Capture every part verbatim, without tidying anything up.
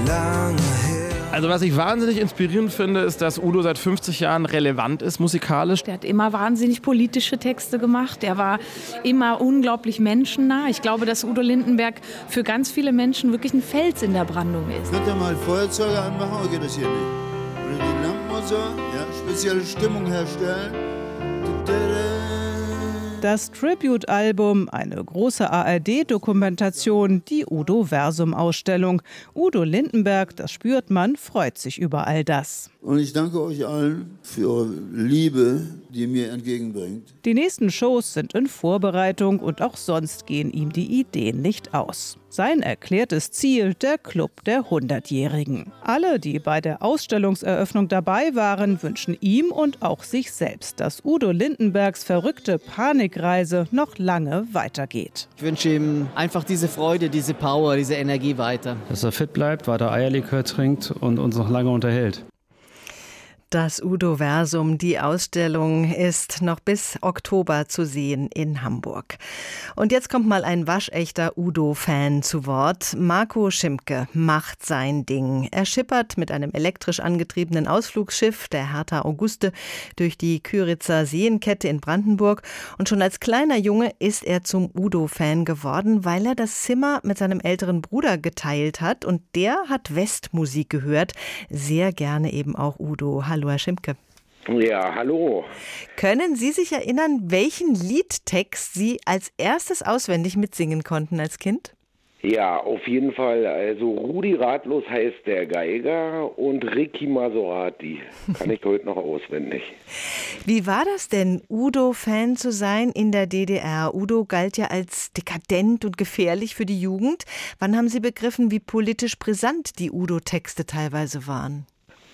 lange her. Also was ich wahnsinnig inspirierend finde, ist, dass Udo seit fünfzig Jahren relevant ist musikalisch. Der hat immer wahnsinnig politische Texte gemacht. Der war immer unglaublich menschennah. Ich glaube, dass Udo Lindenberg für ganz viele Menschen wirklich ein Fels in der Brandung ist. Könnt ihr mal Feuerzeuge anmachen oder geht das hier nicht? Oder die Lampen und so, ja, spezielle Stimmung herstellen. Das Tribute-Album, eine große A R D-Dokumentation, die Udo-Versum-Ausstellung. Udo Lindenberg, das spürt man, freut sich über all das. Und ich danke euch allen für eure Liebe, die ihr mir entgegenbringt. Die nächsten Shows sind in Vorbereitung und auch sonst gehen ihm die Ideen nicht aus. Sein erklärtes Ziel, der Club der Hundertjährigen. Alle, die bei der Ausstellungseröffnung dabei waren, wünschen ihm und auch sich selbst, dass Udo Lindenbergs verrückte Panikreise noch lange weitergeht. Ich wünsche ihm einfach diese Freude, diese Power, diese Energie weiter. Dass er fit bleibt, weiter Eierlikör trinkt und uns noch lange unterhält. Das Udo-Versum, die Ausstellung, ist noch bis Oktober zu sehen in Hamburg. Und jetzt kommt mal ein waschechter Udo-Fan zu Wort. Marco Schimke macht sein Ding. Er schippert mit einem elektrisch angetriebenen Ausflugsschiff, der Hertha Auguste, durch die Kyritzer Seenkette in Brandenburg. Und schon als kleiner Junge ist er zum Udo-Fan geworden, weil er das Zimmer mit seinem älteren Bruder geteilt hat. Und der hat Westmusik gehört. Sehr gerne eben auch Udo. Hallo, Herr Schimke. Ja, hallo. Können Sie sich erinnern, welchen Liedtext Sie als erstes auswendig mitsingen konnten als Kind? Ja, auf jeden Fall. Also Rudi Ratlos heißt der Geiger und Ricky Maserati kann ich heute noch auswendig. Wie war das denn, Udo-Fan zu sein in der D D R? Udo galt ja als dekadent und gefährlich für die Jugend. Wann haben Sie begriffen, wie politisch brisant die Udo-Texte teilweise waren?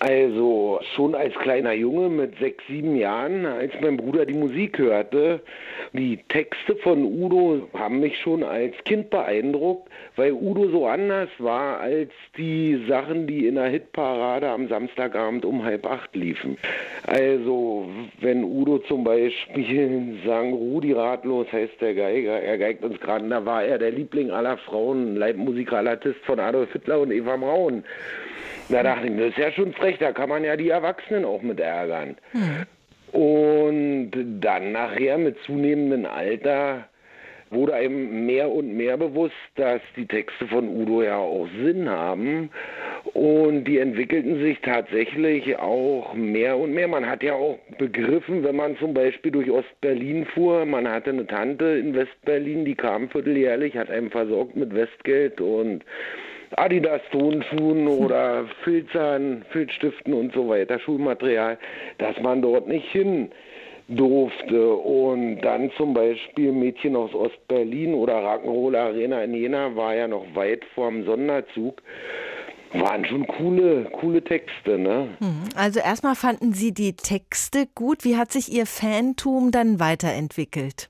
Also schon als kleiner Junge mit sechs, sieben Jahren, als mein Bruder die Musik hörte, die Texte von Udo haben mich schon als Kind beeindruckt, weil Udo so anders war als die Sachen, die in der Hitparade am Samstagabend um halb acht liefen. Also wenn Udo zum Beispiel sang, Rudi Ratlos heißt der Geiger, er geigt uns gerade, da war er der Liebling aller Frauen, Leibmusiker aller Tist von Adolf Hitler und Eva Braun. Da dachte ich, das ist ja schon frech, da kann man ja die Erwachsenen auch mit ärgern. Hm. Und dann nachher mit zunehmendem Alter wurde einem mehr und mehr bewusst, dass die Texte von Udo ja auch Sinn haben. Und die entwickelten sich tatsächlich auch mehr und mehr. Man hat ja auch begriffen, wenn man zum Beispiel durch Ostberlin fuhr, man hatte eine Tante in Westberlin, die kam vierteljährlich, hat einem versorgt mit Westgeld und Adidas Tonschuhen oder Filzern, Filzstiften und so weiter, Schulmaterial, dass man dort nicht hin durfte. Und dann zum Beispiel Mädchen aus Ostberlin oder Rock'n'Roll Arena in Jena war ja noch weit vorm Sonderzug. Waren schon coole, coole Texte, ne? Also erstmal fanden Sie die Texte gut. Wie hat sich Ihr Fantum dann weiterentwickelt?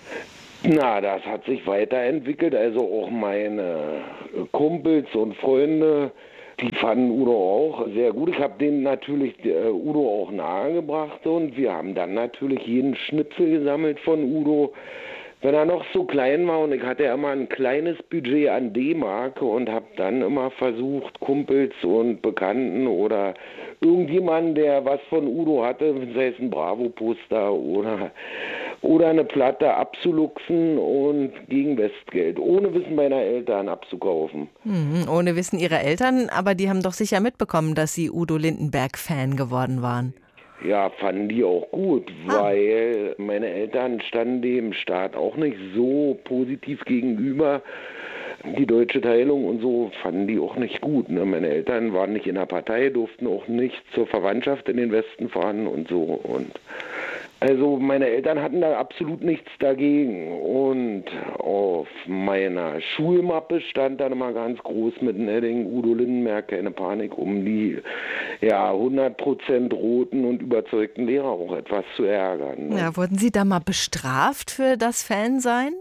Na, das hat sich weiterentwickelt. Also auch meine Kumpels und Freunde, die fanden Udo auch sehr gut. Ich habe denen natürlich äh, Udo auch nahegebracht und wir haben dann natürlich jeden Schnipsel gesammelt von Udo. Wenn er noch so klein war und ich hatte ja immer ein kleines Budget an D-Mark und habe dann immer versucht, Kumpels und Bekannten oder irgendjemanden, der was von Udo hatte, sei es ein Bravo-Poster oder, oder eine Platte abzuluxen und gegen Westgeld, ohne Wissen meiner Eltern abzukaufen. Mhm, ohne Wissen Ihrer Eltern, aber die haben doch sicher mitbekommen, dass Sie Udo Lindenberg-Fan geworden waren. Ja, fanden die auch gut, ah. weil meine Eltern standen dem Staat auch nicht so positiv gegenüber. Die deutsche Teilung und so fanden die auch nicht gut. Ne? Meine Eltern waren nicht in der Partei, durften auch nicht zur Verwandtschaft in den Westen fahren und so. Und also meine Eltern hatten da absolut nichts dagegen. Und auf meiner Schulmappe stand dann immer ganz groß mit dem Heading Udo Lindenberg, keine Panik, um die ja, hundert Prozent roten und überzeugten Lehrer auch etwas zu ärgern. Ne? Ja, wurden Sie da mal bestraft für das Fansein?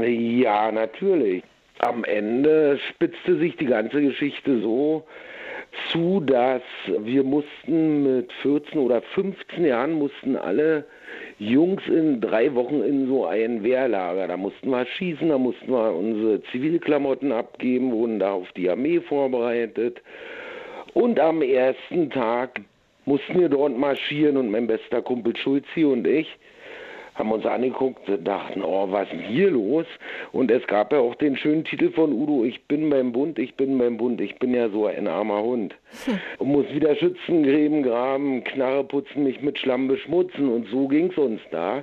Ja, natürlich. Am Ende spitzte sich die ganze Geschichte so dazu, dass wir mussten mit vierzehn oder fünfzehn Jahren mussten alle Jungs in drei Wochen in so ein Wehrlager. Da mussten wir schießen, da mussten wir unsere Zivilklamotten abgeben, wurden da auf die Armee vorbereitet. Und am ersten Tag mussten wir dort marschieren und mein bester Kumpel Schulzi und ich haben uns angeguckt und dachten, oh, was ist denn hier los? Und es gab ja auch den schönen Titel von Udo, ich bin beim Bund, ich bin beim Bund, ich bin ja so ein armer Hund. Hm. Und muss wieder Schützengräben graben, Knarre putzen, mich mit Schlamm beschmutzen und so ging's uns da.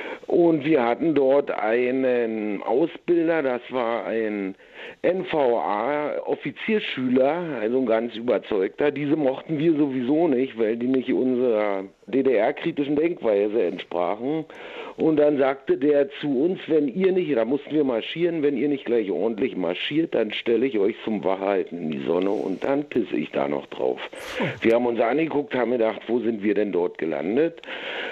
Und wir hatten dort einen Ausbilder, das war ein N V A-Offiziersschüler, also ein ganz überzeugter. Diese mochten wir sowieso nicht, weil die nicht unserer D D R-kritischen Denkweise entsprachen. Und dann sagte der zu uns, wenn ihr nicht, da mussten wir marschieren, wenn ihr nicht gleich ordentlich marschiert, dann stelle ich euch zum Wachhalten in die Sonne und dann pisse ich da noch drauf. Wir haben uns angeguckt, haben gedacht, wo sind wir denn dort gelandet?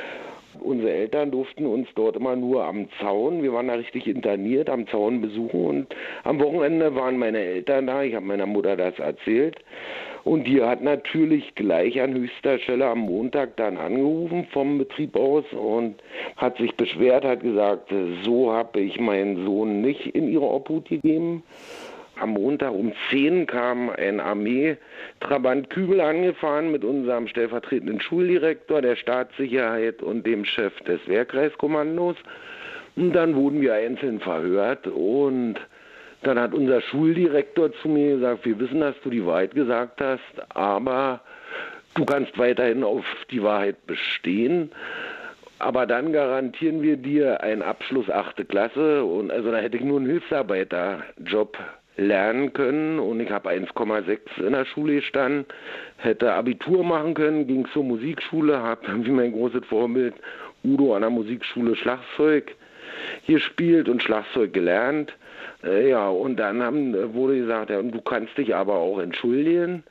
Unsere Eltern durften uns dort immer nur am Zaun, wir waren da richtig interniert, am Zaun besuchen und am Wochenende waren meine Eltern da, ich habe meiner Mutter das erzählt und die hat natürlich gleich an höchster Stelle am Montag dann angerufen vom Betrieb aus und hat sich beschwert, hat gesagt, so habe ich meinen Sohn nicht in ihre Obhut gegeben. Am Montag um zehn kam ein Armee-Trabant Kübel angefahren mit unserem stellvertretenden Schuldirektor, der Staatssicherheit und dem Chef des Wehrkreiskommandos. Und dann wurden wir einzeln verhört und dann hat unser Schuldirektor zu mir gesagt, wir wissen, dass du die Wahrheit gesagt hast, aber du kannst weiterhin auf die Wahrheit bestehen. Aber dann garantieren wir dir einen Abschluss achte Klasse und also da hätte ich nur einen Hilfsarbeiterjob lernen können und ich habe eins Komma sechs in der Schule gestanden, hätte Abitur machen können, ging zur Musikschule, habe wie mein großes Vorbild Udo an der Musikschule Schlagzeug gespielt und Schlagzeug gelernt. Äh, ja, und dann haben, wurde gesagt, ja, du kannst dich aber auch entschuldigen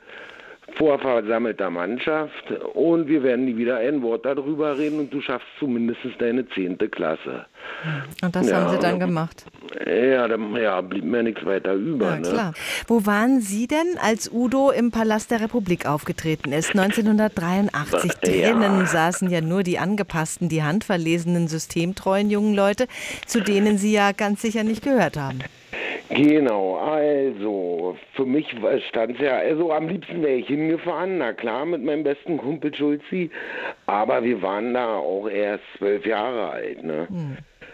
vor versammelter Mannschaft und wir werden nie wieder ein Wort darüber reden und du schaffst zumindest deine zehnte Klasse. Und das ja, haben Sie dann gemacht? Ja, da ja, blieb mir nichts weiter über. Ja, ne? Klar. Wo waren Sie denn, als Udo im Palast der Republik aufgetreten ist, neunzehnhundertdreiundachtzig? Ja. Drinnen saßen ja nur die angepassten, die handverlesenen, systemtreuen jungen Leute, zu denen Sie ja ganz sicher nicht gehört haben. Genau, also für mich stand es ja, also am liebsten wäre ich hingefahren, na klar, mit meinem besten Kumpel Schulzi, aber wir waren da auch erst zwölf Jahre alt, ne? Hm.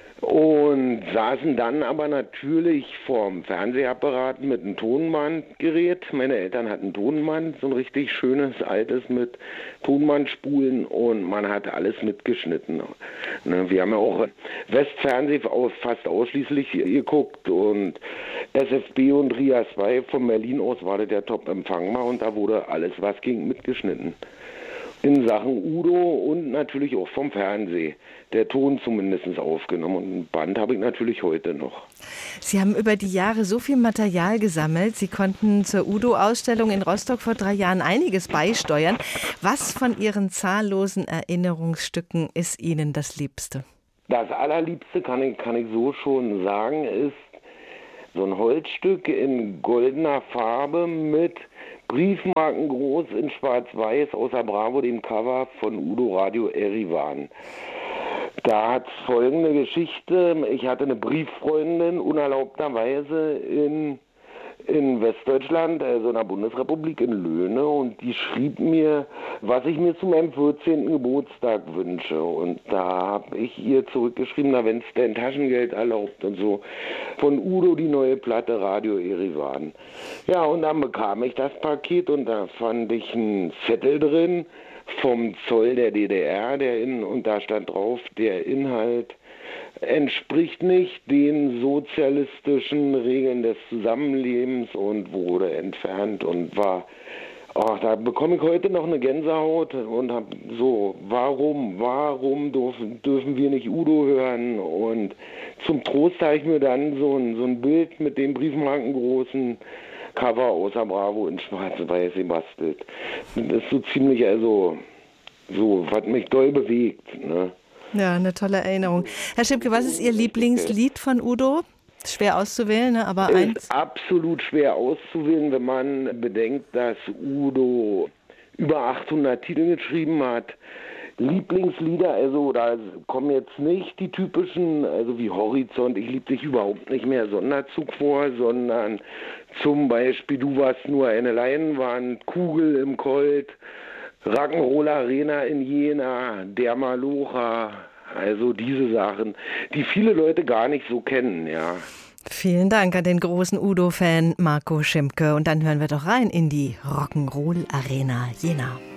Und saßen dann aber natürlich vorm Fernsehapparat mit einem Tonbandgerät. Meine Eltern hatten ein Tonband, so ein richtig schönes, altes mit Tonbandspulen und man hat alles mitgeschnitten. Ne, wir haben ja auch Westfernsehen fast ausschließlich geguckt und S F B und R I A zwei von Berlin aus war das der Top-Empfang mal und da wurde alles, was ging, mitgeschnitten. In Sachen Udo und natürlich auch vom Fernsehen. Der Ton zumindest aufgenommen und ein Band habe ich natürlich heute noch. Sie haben über die Jahre so viel Material gesammelt. Sie konnten zur Udo-Ausstellung in Rostock vor drei Jahren einiges beisteuern. Was von Ihren zahllosen Erinnerungsstücken ist Ihnen das Liebste? Das Allerliebste, kann ich, kann ich so schon sagen, ist so ein Holzstück in goldener Farbe mit Briefmarken groß in schwarz-weiß, außer Bravo, dem Cover von Udo Radio Erivan. Da hat es folgende Geschichte. Ich hatte eine Brieffreundin unerlaubterweise in, in Westdeutschland, also in der Bundesrepublik in Löhne, und die schrieb mir, was ich mir zu meinem vierzehnten Geburtstag wünsche. Und da habe ich ihr zurückgeschrieben, na, wenn es dein Taschengeld erlaubt und so. Von Udo die neue Platte Radio Erivan. Ja, und dann bekam ich das Paket und da fand ich einen Zettel drin vom Zoll der D D R, der in, und da stand drauf, der Inhalt entspricht nicht den sozialistischen Regeln des Zusammenlebens und wurde entfernt und war, ach, da bekomme ich heute noch eine Gänsehaut und hab so, warum, warum dürfen, dürfen wir nicht Udo hören? Und zum Trost habe ich mir dann so ein, so ein Bild mit dem briefmarkengroßen Cover außer Bravo in schwarz-weiß gebastelt. Das ist so ziemlich, also, so, was mich doll bewegt, ne? Ja, eine tolle Erinnerung. Herr Schipke, was ist Ihr Lieblingslied von Udo? Schwer auszuwählen, ne? Aber ist eins. Absolut schwer auszuwählen, wenn man bedenkt, dass Udo über achthundert Titel geschrieben hat. Lieblingslieder, also da kommen jetzt nicht die typischen, also wie Horizont, ich lieb dich überhaupt nicht mehr, Sonderzug vor, sondern zum Beispiel Du warst nur eine Leinwand, Kugel im Colt, Rock'n'Roll Arena in Jena, Der Malocha, also diese Sachen, die viele Leute gar nicht so kennen, ja. Vielen Dank an den großen Udo-Fan Marco Schimke. Und dann hören wir doch rein in die Rock'n'Roll Arena Jena.